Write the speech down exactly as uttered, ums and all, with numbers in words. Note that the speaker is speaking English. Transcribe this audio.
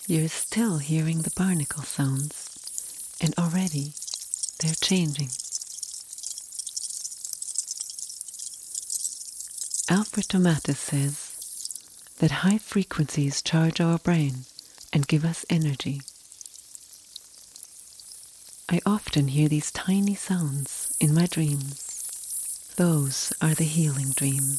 You're still hearing the barnacle sounds, and already they're changing. Alfred Tomatis says that high frequencies charge our brain and give us energy. I often hear these tiny sounds in my dreams. Those are the healing dreams.